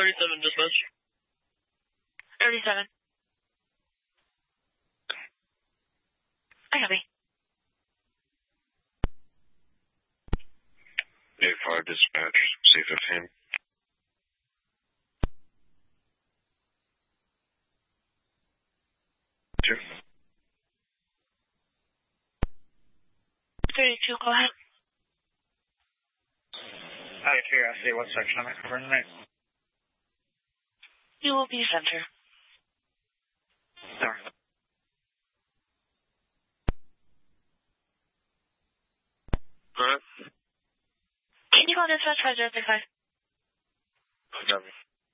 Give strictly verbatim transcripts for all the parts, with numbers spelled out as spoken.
thirty-seven, dispatch. thirty-seven. I copy. eight five, dispatch, C fifteen. Two. thirty-two, go ahead. Out of curiosity, what section am I covering tonight? You will be center. Sorry. Alright. Can you call dispatch five zero six five? Copy.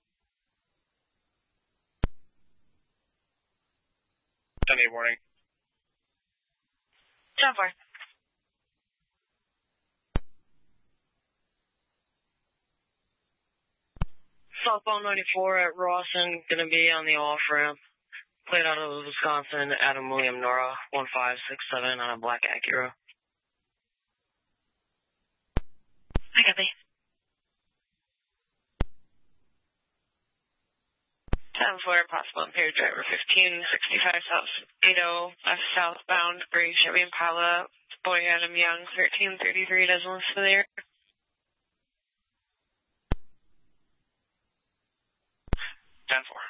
ten eight warning. John four. Southbound ninety-four at Rawson, gonna be on the off-ramp. Played out of Wisconsin, Adam William Nora, one five six seven on a black Acura. I copy. ten four, possible impaired driver fifteen sixty-five South eighty, F southbound, gray Chevy Impala, boy Adam Young, thirteen thirty-three, doesn't list for there. ten four.